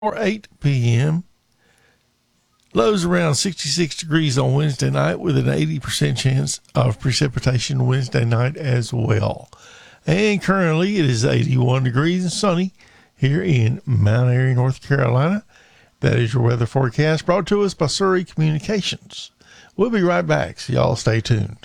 or 8 p.m. Lows around 66 degrees on Wednesday night with an 80% chance of precipitation Wednesday night as well. And currently it is 81 degrees and sunny here in Mount Airy, North Carolina. That is your weather forecast brought to us by Surrey Communications. We'll be right back, so y'all stay tuned.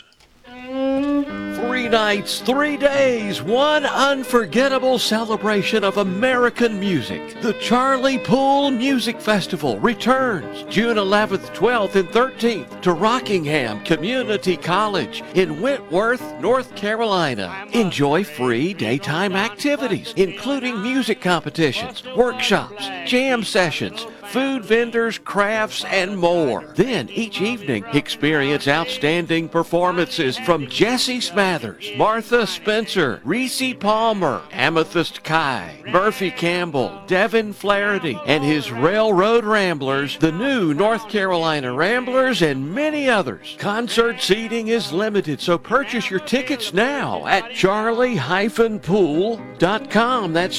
3 nights, 3 days, one unforgettable celebration of American music. The Charlie Poole Music Festival returns June 11th, 12th, and 13th to Rockingham Community College in Wentworth, North Carolina. Enjoy free daytime activities, including music competitions, workshops, jam sessions, food vendors, crafts, and more. Then each evening, experience outstanding performances from Jesse Smathers, Martha Spencer, Reese Palmer, Amethyst Kai, Murphy Campbell, Devin Flaherty, and his Railroad Ramblers, the new North Carolina Ramblers, and many others. Concert seating is limited, so purchase your tickets now at charlie-pool.com. That's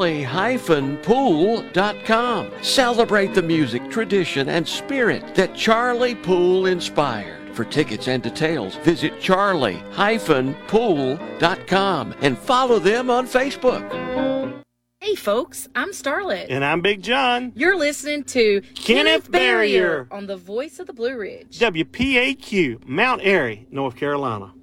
charlie-pool.com. Celebrate the music, tradition, and spirit that Charlie Poole inspired. For tickets and details, visit charlie-pool.com and follow them on Facebook. Hey folks, I'm Starlet. And I'm Big John. You're listening to Kenneth Barrier on the Voice of the Blue Ridge. WPAQ, Mount Airy, North Carolina.